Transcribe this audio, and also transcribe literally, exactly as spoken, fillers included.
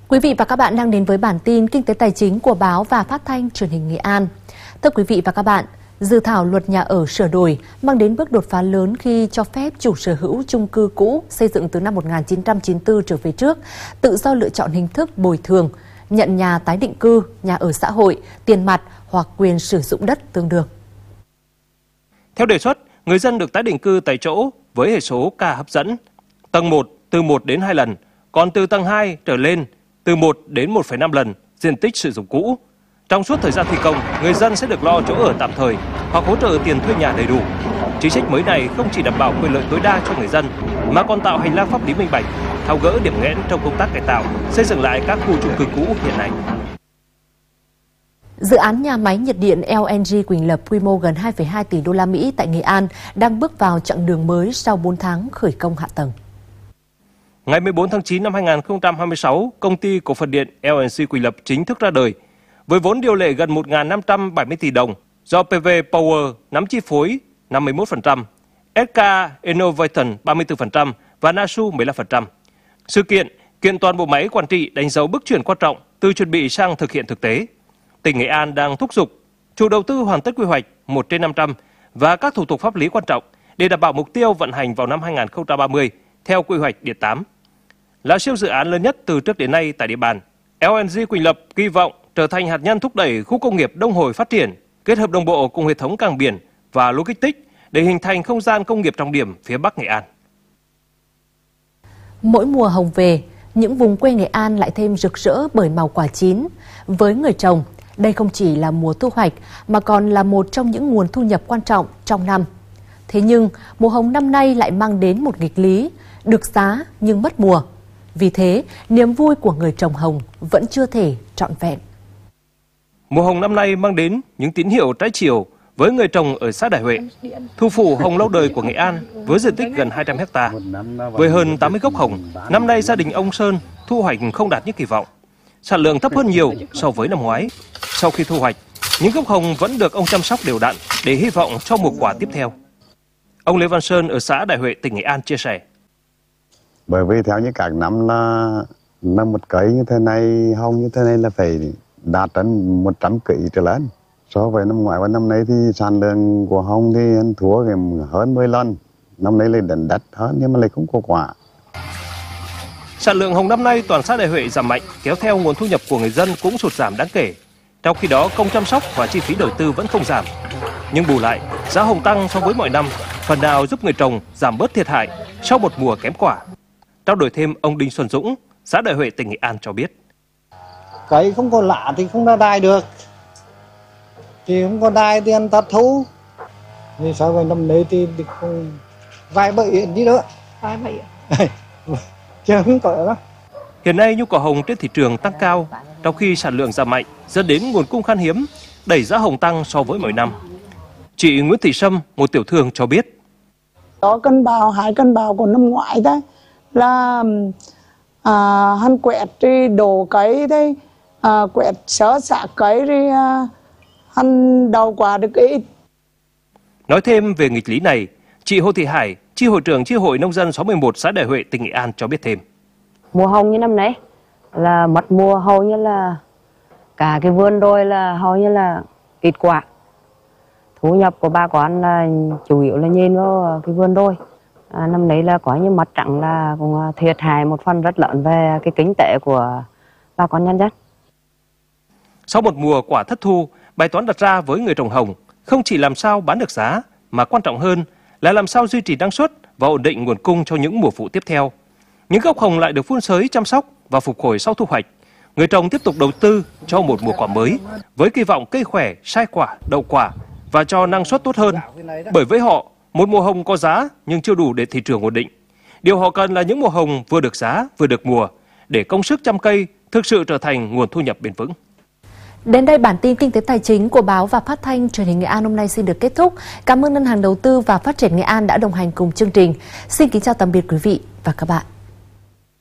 Quý vị và các bạn đang đến với bản tin Kinh tế Tài chính của báo và Phát thanh Truyền hình Nghệ An. Thưa quý vị và các bạn, dự thảo luật nhà ở sửa đổi mang đến bước đột phá lớn khi cho phép chủ sở hữu chung cư cũ xây dựng từ năm một nghìn chín trăm chín mươi tư trở về trước tự do lựa chọn hình thức bồi thường, nhận nhà tái định cư, nhà ở xã hội, tiền mặt hoặc quyền sử dụng đất tương đương. Theo đề xuất, người dân được tái định cư tại chỗ với hệ số K hấp dẫn. Tầng một từ một đến hai lần, còn từ tầng hai trở lên từ một đến một phẩy năm lần diện tích sử dụng cũ. Trong suốt thời gian thi công, người dân sẽ được lo chỗ ở tạm thời hoặc hỗ trợ tiền thuê nhà đầy đủ. Chính sách mới này không chỉ đảm bảo quyền lợi tối đa cho người dân mà còn tạo hành lang pháp lý minh bạch, tháo gỡ điểm nghẽn trong công tác cải tạo, xây dựng lại các khu chung cư cũ hiện nay. Dự án nhà máy nhiệt điện L N G Quỳnh Lập quy mô gần hai phẩy hai tỷ đô la Mỹ tại Nghệ An đang bước vào chặng đường mới sau bốn tháng khởi công hạ tầng. Ngày mười bốn tháng chín năm hai nghìn không trăm hai mươi sáu, công ty cổ phần điện L N G Quỳnh Lập chính thức ra đời. Với vốn điều lệ gần một nghìn năm trăm bảy mươi tỷ đồng do pê vê Power nắm chi phối năm mươi mốt phần trăm, ét ca Innovation ba mươi tư phần trăm và Nasu mười lăm phần trăm. Sự kiện kiện toàn bộ máy quản trị đánh dấu bước chuyển quan trọng từ chuẩn bị sang thực hiện thực tế. Tỉnh Nghệ An đang thúc giục chủ đầu tư hoàn tất quy hoạch một trên năm trăm và các thủ tục pháp lý quan trọng để đảm bảo mục tiêu vận hành vào năm hai nghìn không trăm ba mươi theo quy hoạch điện tám. Là siêu dự án lớn nhất từ trước đến nay tại địa bàn, L N G Quỳnh Lập kỳ vọng trở thành hạt nhân thúc đẩy khu công nghiệp Đông Hồi phát triển, kết hợp đồng bộ cùng hệ thống cảng biển và logistics để hình thành không gian công nghiệp trọng điểm phía Bắc Nghệ An. Mỗi mùa hồng về, những vùng quê Nghệ An lại thêm rực rỡ bởi màu quả chín. Với người trồng, đây không chỉ là mùa thu hoạch mà còn là một trong những nguồn thu nhập quan trọng trong năm. Thế nhưng, mùa hồng năm nay lại mang đến một nghịch lý, được giá nhưng mất mùa. Vì thế, niềm vui của người trồng hồng vẫn chưa thể trọn vẹn. Mùa hồng năm nay mang đến những tín hiệu trái chiều với người trồng ở xã Đại Huệ. Thủ phủ hồng lâu đời của Nghệ An với diện tích gần hai trăm héc ta. Với hơn tám mươi gốc hồng, năm nay gia đình ông Sơn thu hoạch không đạt như kỳ vọng. Sản lượng thấp hơn nhiều so với năm ngoái. Sau khi thu hoạch, những gốc hồng vẫn được ông chăm sóc đều đặn để hy vọng cho mùa quả tiếp theo. Ông Lê Văn Sơn ở xã Đại Huệ, tỉnh Nghệ An chia sẻ. Bởi vì theo như các năm là năm một cấy như thế này, hồng như thế này là phải đạt đến một trăm ký trở lên. So với năm ngoái và năm nay thì sản lượng của hồng thì anh thua hơn mười lần. Năm nay lên đỉnh đất hơn nhưng mà lại không có quả. Sản lượng hồng năm nay toàn xã Đại Huệ giảm mạnh, kéo theo nguồn thu nhập của người dân cũng sụt giảm đáng kể. Trong khi đó, công chăm sóc và chi phí đầu tư vẫn không giảm. Nhưng bù lại, giá hồng tăng so với mọi năm, phần nào giúp người trồng giảm bớt thiệt hại sau một mùa kém quả. Trao đổi thêm, ông Đinh Xuân Dũng, xã Đại Huệ, tỉnh Nghệ An cho biết. Cái không có lạ thì không ra đai được. Thì không có đai thì ăn ta thu. Thì sau với năm nay thì không vài bậy đi nữa. Vài bậy ạ? Chứ không có đó. Hiện nay nhu cầu hồng trên thị trường tăng cao, trong khi sản lượng giảm mạnh dẫn đến nguồn cung khan hiếm, đẩy giá hồng tăng so với mọi năm. Chị Nguyễn Thị Sâm, một tiểu thương cho biết. Có cân bào, hai cân bào của năm ngoái đấy là à, hắn quẹt đi đổ cấy đấy, à, quẹt sớ xạ cấy đi à, hắn đầu quả được ít. Nói thêm về nghịch lý này, chị Hồ Thị Hải, chi hội trưởng chi hội nông dân số mười một xã Đại Huệ, tỉnh Nghệ An cho biết thêm. Mùa hồng như năm nay là mất mùa, hầu như là cả cái vườn đôi là hầu như là ít quả. Thu nhập của bà con là chủ yếu là nhìn vào cái vườn đôi. À, năm nay là có như mặt trận là cũng thiệt hại một phần rất lớn về cái kinh tế của bà con nhân dân. Sau một mùa quả thất thu, bài toán đặt ra với người trồng hồng không chỉ làm sao bán được giá, mà quan trọng hơn là làm sao duy trì năng suất và ổn định nguồn cung cho những mùa vụ tiếp theo. Những gốc hồng lại được phun sới, chăm sóc và phục hồi sau thu hoạch. Người trồng tiếp tục đầu tư cho một mùa quả mới với kỳ vọng cây khỏe, sai quả, đậu quả và cho năng suất tốt hơn. Bởi với họ, một mùa hồng có giá nhưng chưa đủ để thị trường ổn định. Điều họ cần là những mùa hồng vừa được giá, vừa được mùa để công sức chăm cây thực sự trở thành nguồn thu nhập bền vững. Đến đây bản tin Kinh tế Tài chính của báo và Phát thanh Truyền hình Nghệ An hôm nay xin được kết thúc. Cảm ơn Ngân hàng Đầu tư và Phát triển Nghệ An đã đồng hành cùng chương trình. Xin kính chào tạm biệt quý vị và các bạn.